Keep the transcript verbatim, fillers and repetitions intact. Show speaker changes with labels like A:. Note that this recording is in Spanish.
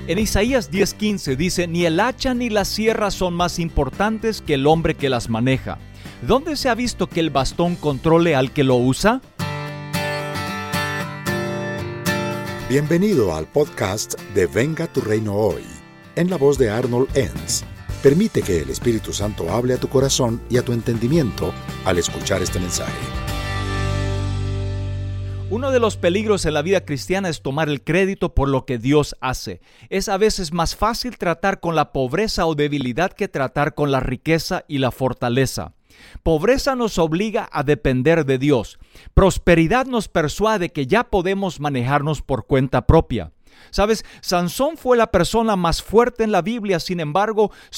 A: En Isaías diez quince dice: ni el hacha ni la sierra son más importantes que el hombre que las maneja. ¿Dónde se ha visto que el bastón controle al que lo usa?
B: Bienvenido al podcast de Venga tu Reino Hoy, en la voz de Arnold Enns. Permite que el Espíritu Santo hable a tu corazón y a tu entendimiento al escuchar este mensaje.
A: Uno de los peligros en la vida cristiana es tomar el crédito por lo que Dios hace. Es a veces más fácil tratar con la pobreza o debilidad que tratar con la riqueza y la fortaleza. Pobreza nos obliga a depender de Dios. Prosperidad nos persuade que ya podemos manejarnos por cuenta propia. ¿Sabes? Sansón fue la persona más fuerte en la Biblia, sin embargo,